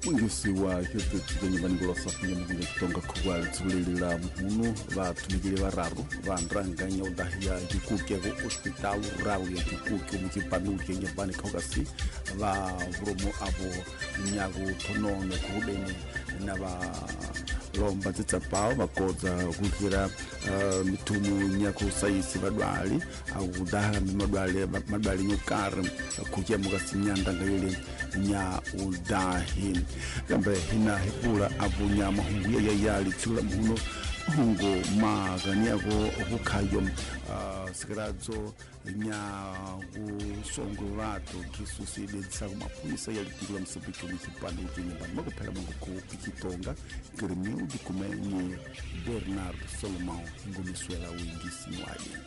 mwingisi wa hete tsiganye banigolo safinya mukunga kitonga kuwali tsulilila mhunu batumikile bararu banranganya udahia jikuke go hospital rawu ya jikuke mukipanu kenya bani kaugasi ba bromo abo nyago tonono kubeni na ba lomba tsapao bakoza kugira mitumu nyako saisi badwali au daha madwali nyukar kujia mugasinyanda ngayele nya udahi kambe hina hepula abunya mahungu ya yali tula muno hungo magania go hukayo sikarazo nya usongo rato kisuside tsago mapolisa ya litula msabiki mkipani ukinyambani makopela manguko ikitonga gremiu dikumenye Bernard Solomon ngumiswela wingisi mwaje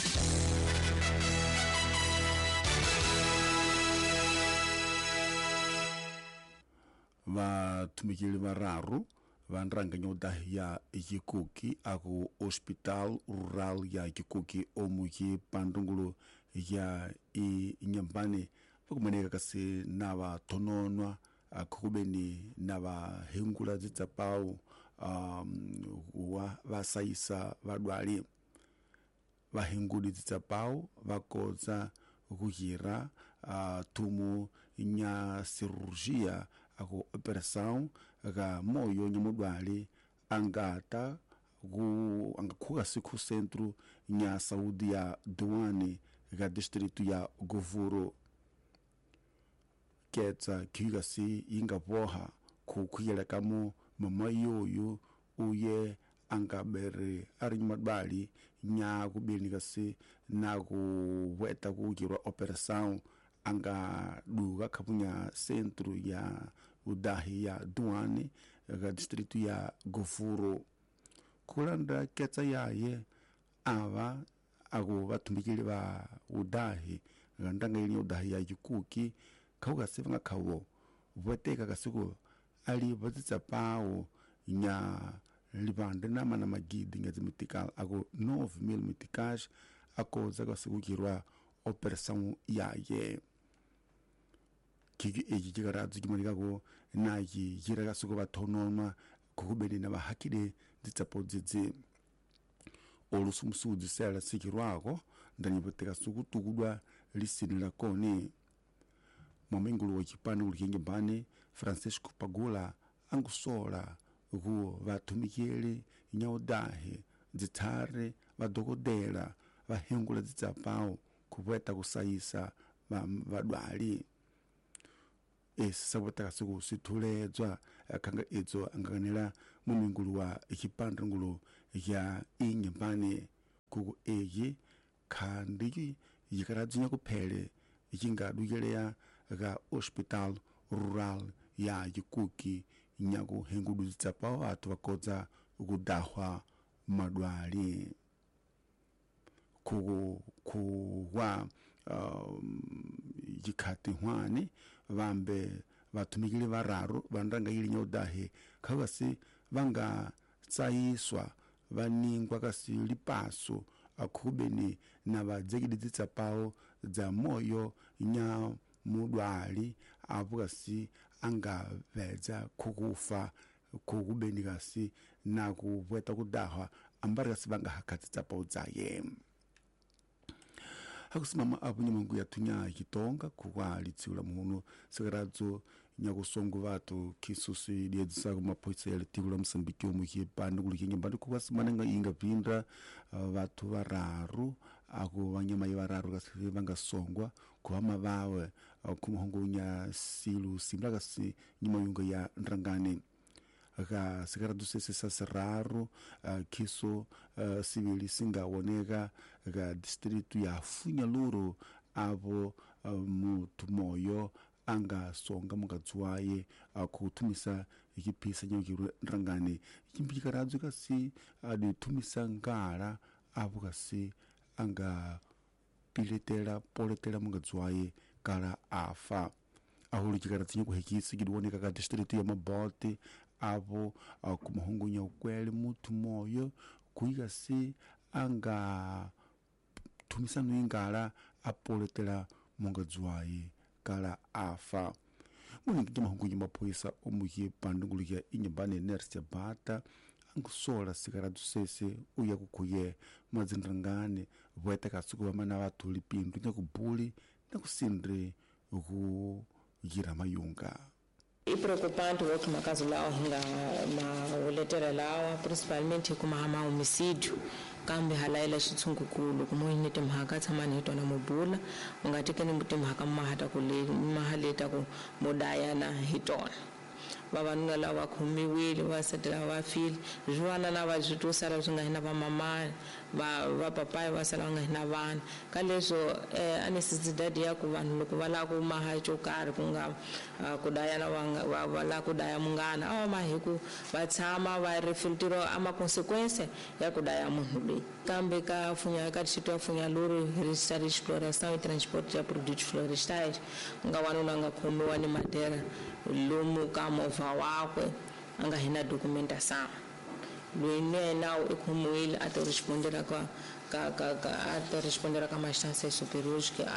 batumikile bararu banranganya udahia ikikuki aku hospital rural ya ikikuki omuki pandungulo ya inyambani pakumaneka kasi naba tononwa akubeni naba hengula zitsapao wa basaisa badwali bahenguli zitsapao bakoza kuhira tumu nya cirurgia ako operation ga moyo nyamudwali angata angakhuga siku centro nya Saudi ya Douane ga district ya Govuro ketsa kigasi ingaboha kukhiyela kamo mama yoyo uye angabere ari madbali nya kubenikasi na kuweta kugirwa operation anga duga kapunya centro ya udahi ya Douane ga district ya Govuro kulanda ketsa yaye ava ago batumikile ba udahi ngandanga ili udahi ya jikuki kauga sivanga kawo bweteka kasigo ali bazitsa pao nya libande na mana magidi ngezi mitikal ago 9000 mitikash ako zaga sigukirwa operation yaye kigi eji jigarazu kimanika go naji jiraga sugo batonoma kubeni na bahakide zitsapo dzidzi olusumusuzi sela sikirwako ndani boteka sugutukudwa lisinila koni mamengulu wa kipani ulikinge bani Francisco Pagula angusola ugu batumikile nyaudahe zitare badogodela bahengula zitsapao kubweta kusaisa badwali sabota kasuku situlezwa kanga ezo anganela mumingulu wa ikipandangulu ya inyambani kugo eyi kandi yikaradzinya kuphele ikingaduyelea ga hospital rural ya jikuki nyago hengudu zitsapao atu bakoza kudahwa madwali kuwa jikati hwani vambe batumikile bararu bandanga ili nyodahe kagasi vanga tsaiswa vaningwa kasi lipaso akubeni na badzegidi zitsapao za moyo nya mudwali abugasi anga veza kukufa kugubeni kasi na kubweta kudahwa ambari kasi vanga hakatsapao zaye hakusimama abunya mungu yatunya kitonga kuwa litsula muno sigarazo nyakusongo bato kisusi liedzisa ku mapoisa ya litigula Msambiki omukie pande kulikinye mbandi kuwa simanenga inga pinda batu bararu ako banyama bararu kasi bangasongwa kuba mabawe kumuhongo nya silu simlaga si nyuma yunga ya nrangane ga sigaradu sese sasararu kiso civili singa wonega ga district ya Funyaluru abo mutumoyo anga songa mungadzwaye kutumisa ikipisa nyokiru nrangane ikimpikaradzo kasi tumisa ngala abo kasi anga poletela mungadzwaye kala afa ahuli kikaratsinyo kuhekisi kidwoneka ka district ya Mabote abo kumuhungunya ukweli mutu moyo kuigasi anga tumisano ingala apoletela mungadzwaye kala afa uningi mahungu mapoisa omuye pandungulukia inyambani nersia bata angusola sikaratu sese uya kukuye mazindangane vweta kasuku vamana vatu lipindu nyakubuli nakusindre ukugira mayunga. É preocupante o que caso lá o letra lá, principalmente com uma homicídio, kambe halaila xitsungukulu kuma inete mhaka tsamani hito na mobula ungatikeni mutim haka mahata kule mahaleta ku modaya na hitona vavanuna lava khumiwile vasatela vafile zwana lava byi sala byi nga hina va mama va papai va sala nga hina vana ka leswo a necessity ya ku vanhu loko va la ku maha xo karhi ku nga ku daya na va la ku daya mungana a ma hi ku va tshama va refiltiro ama consequence ya ku daya munhu loyi kambe ka funya ka xitwa funya lori register exploração e transporte ya produtos florestais nga wanuna nga khomiwa ni madera lomu ka movha wakwe anga hina documentação loyi nawu ikhomiwile a to respondera ka ma instâncias superiores que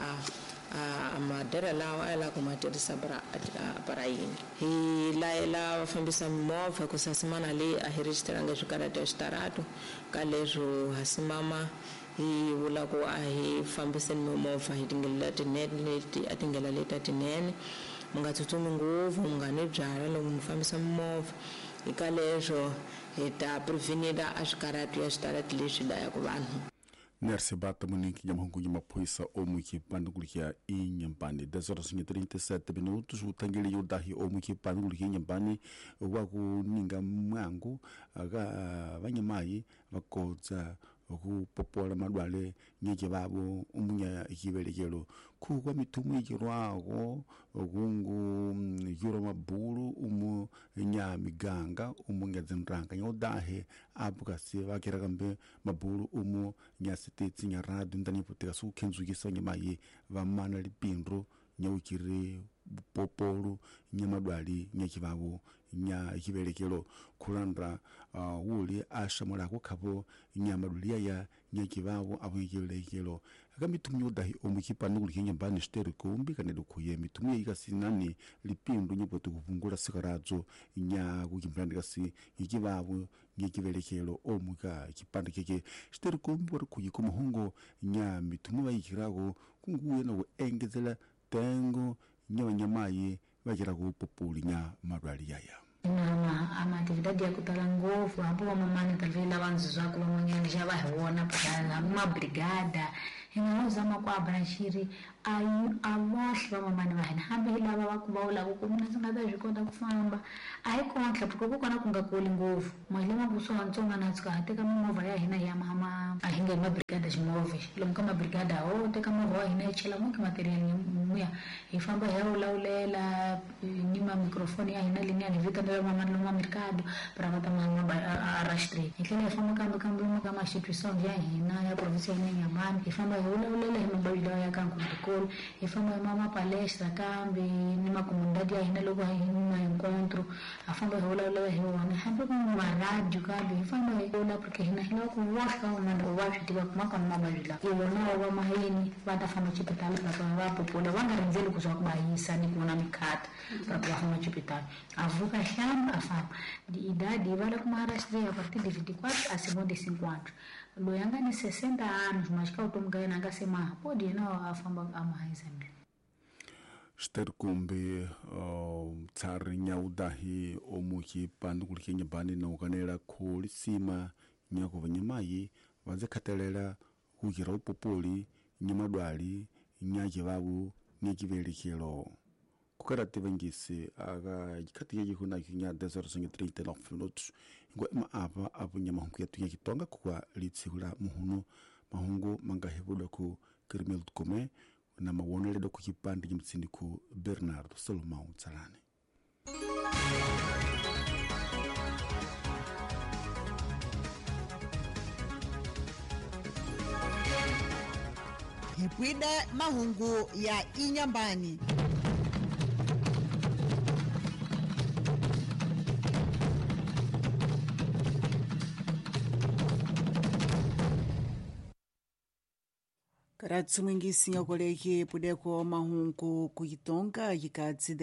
a madera lawa ela ku matirhisa para yini hi layela vafambisa mimovha ku sasimana leyi a hi registranga swikarata ya xitarato ka leswo hasimama hi vula ku a hi fambiseni mimovha hi tingela tinene leti a tingela leti tinene mu nga tsutsumi ngopfu mu nga ni byala loko mi fambisa mimovha hi ka leswo hi ta prevenira a swikarati ya switarati leswi dayaka vanhu. Nerse bata muninki nyamahungu mapoisa omuki pandukulikia inyambani 10:37 minutos utangile yodahi omuki pandukulikia inyambani wakuninga mwangu aga banyamayi bakoza okupopola madwale nyeke babo umunya ikibelekelo kugwa mitumu ikirwago ogungu yuro mabulu umu nyamiganga umungezenranga nyodahe abukasi bakiragambe mabulu umu nyasitetsi nyaradu ndani putika su kenzukisa nyamayi bamana lipindro nyawukire popolu nyamadwali nyekibabo nya ikibelekelo kulandra wuli ashamula kukhabo nyamadwaliya ya nyekibabo abo ikibelekelo akamitumyo dahi omukipa nugulike nyambani stere kumbi kanede kuye mitumye ikasinani lipindu nyipoto kuvungula sikaradzo nya kukimbandika si ikibabo nyekibelekelo omuka kipande keke stere kumbi wari kuyiko muhungo nya mitumu bayikirago kunguye na engezela tengo nyamayi bakira ku populi nya madwali yaya ama atividade ya kutala nguvu hapo mamani talvela vanzu zako mwenyewe java huona patana uma brigada inauza makwa branchiri amoshi wa mamani vahina hambe hila wakubaula kukumuna zingada jikoda kufamba aiko wankla porque kona kunga kuli nguvu mwilima buso wantsonga natsuka hateka mumova ya hina ya mama ahinga ma brigada jimove lomkama brigada o teka mova hina ichela mwiki material muya ifamba ya ulaulela nima mikrofoni ya hina linia ni vita ndio mama loma mercado para mata mama arrastre ikile ifamba kama instituição ya hina ya província ya Nyambani ifamba ulaulela mabawila ya kanku protocolo ifamba mama palestra kambi nima comunidade ya hina logo hina encontro afamba ulaulela hewana hapo kwa radio kambi ifamba ula porque hina hila kuwasha na washi tiba kumaka na mabawila iwona wa mahini watafanya hospitali para popola wangarinzeli kuzwa kubaisa ni kuona mikata para kufanya hospitali avuka shamba afamba de idade vale com arrastre a partir de 24 a acima de 50 loyanga ni 60 anos mas que automgaina ngasema pode na afamba amahizambi Sterkumbe tsari nyaudahi omuki pandukulike nyambani na ukanela kulisima nyako vanyamayi vazekatelela kukira upopoli nyamadwali nyake babu nyekibelekelo kukarate vengisi aga ikati yeki kuna kinya 10:39 minutos ngo apa apo nyamahungu yatunya kitonga kwa litsigula muhuno mahungu mangahebuda ku Kirmel Kome na mawonele do kukipandi kimtsindi ku Bernardo Solomon Tsalane. Hipwida mahungu ya inyambani. Karatsu mwingisinha koleke pudeko mahunku kuitonga yikadzi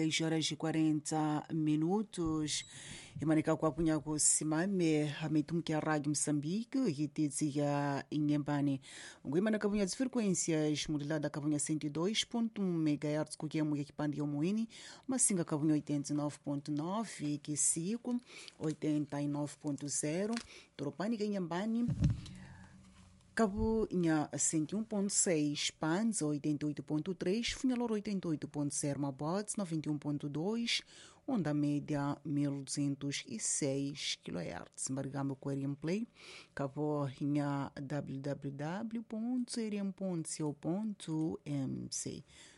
10h40. Imanika kwa punya kusimame hametumkia Rádio Moçambique hitidzi ya Inhambane. Nguimana kapunya frequências modulada kapunya 102.1 MHz kukemu ya kipande ya muini, masinga kapunya 89.9 kisiku 89.0 toropani ka Inhambane. Cabo Nha 101.6, Panza 88.3, Funhalor 88.0, Mabotes 91.2, onda média 1206 kHz. Margamba com RM Play, Cabo Nha www.rm.co.mc.